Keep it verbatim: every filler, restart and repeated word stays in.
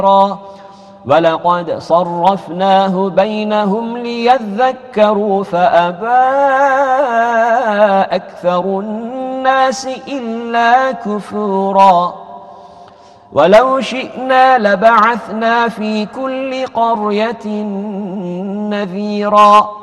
ولقد صرفناه بينهم ليذكروا فأبى أكثر الناس إلا كفورا ولو شئنا لبعثنا في كل قرية نذيرا